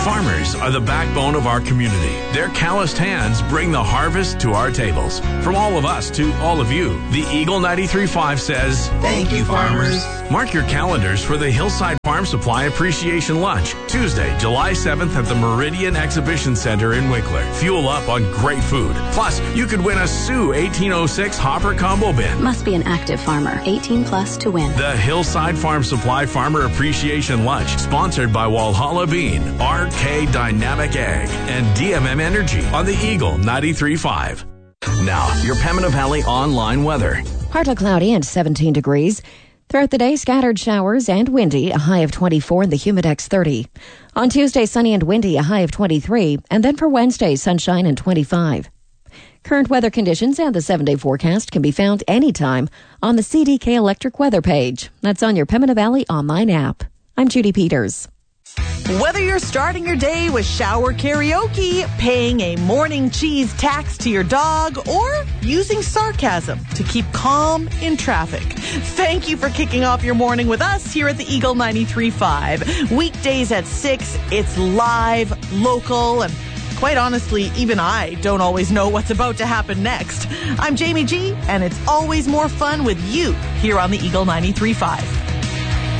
Farmers are the backbone of our community. Their calloused hands bring the harvest to our tables. From all of us to all of you, the Eagle 93.5 says, Thank you, farmers. Mark your calendars for the Hillside Farm Supply Appreciation Lunch, Tuesday, July 7th at the Meridian Exhibition Center in Wickler. Fuel up on great food. Plus, you could win a Sioux 1806 Hopper Combo Bin. Must be an active farmer, 18 plus to win. The Hillside Farm Supply Farmer Appreciation Lunch, sponsored by Walhalla Bean, RK Dynamic Ag, and DMM Energy on the Eagle 93.5. Now, your Pembina Valley online weather. Partly cloudy and 17 degrees. Throughout the day, scattered showers and windy, a high of 24 and the Humidex 30. On Tuesday, sunny and windy, a high of 23. And then for Wednesday, sunshine and 25. Current weather conditions and the 7-day forecast can be found anytime on the CDK Electric weather page. That's on your Pembina Valley online app. I'm Judy Peters. Whether you're starting your day with shower karaoke, paying a morning cheese tax to your dog, or using sarcasm to keep calm in traffic, thank you for kicking off your morning with us here at the Eagle 93.5. Weekdays at 6, it's live, local, and quite honestly, even I don't always know what's about to happen next. I'm Jamie G, and it's always more fun with you here on the Eagle 93.5.